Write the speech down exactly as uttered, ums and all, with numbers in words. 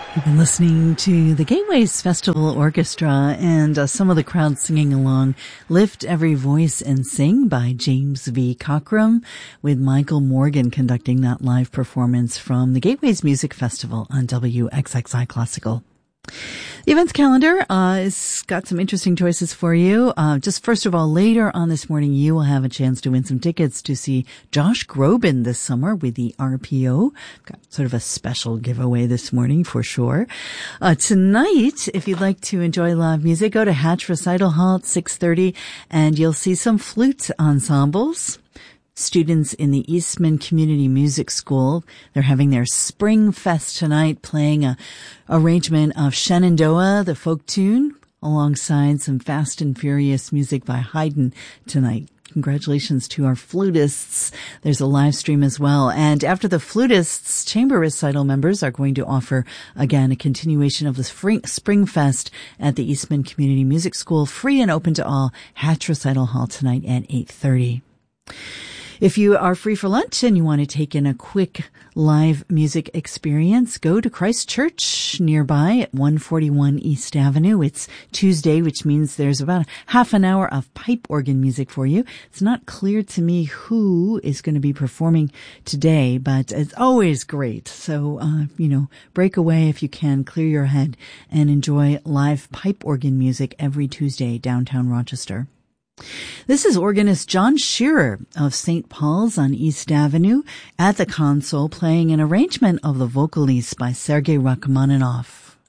You've been listening to the Gateways Festival Orchestra and uh, some of the crowd singing along Lift Every Voice and Sing by James V. Cockrum, with Michael Morgan conducting that live performance from the Gateways Music Festival on W X X I Classical. The events calendar uh, has got some interesting choices for you. Uh, just first of all, later on this morning, you will have a chance to win some tickets to see Josh Groban this summer with the R P O. Got sort of a special giveaway this morning for sure. Uh, tonight, if you'd like to enjoy live music, go to Hatch Recital Hall at six thirty and you'll see some flute ensembles. Students in the Eastman Community Music School, they're having their Spring Fest tonight, playing a arrangement of Shenandoah, the folk tune, alongside some Fast and Furious music by Haydn tonight. Congratulations to our flutists. There's a live stream as well. And after the flutists, chamber recital members are going to offer, again, a continuation of the Spring Fest at the Eastman Community Music School, free and open to all. Hatch Recital Hall tonight at eight thirty. If you are free for lunch and you want to take in a quick live music experience, go to Christ Church nearby at one forty-one East Avenue. It's Tuesday, which means there's about half an hour of pipe organ music for you. It's not clear to me who is going to be performing today, but it's always great. So, uh, you know, break away if you can, clear your head, and enjoy live pipe organ music every Tuesday downtown Rochester. This is organist John Shearer of Saint Paul's on East Avenue at the console, playing an arrangement of the Vocalise by Sergei Rachmaninoff.